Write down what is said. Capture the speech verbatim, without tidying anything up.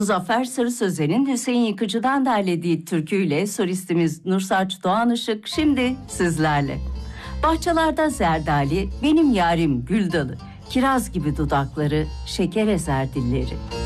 Muzaffer Sarı Sözen'in Hüseyin Yıkıcı'dan derlediği türküyle solistimiz Nursaç Doğan Işık şimdi sizlerle. Bahçelerde zerdali, benim yarim gül dalı, kiraz gibi dudakları, şeker ezer dilleri.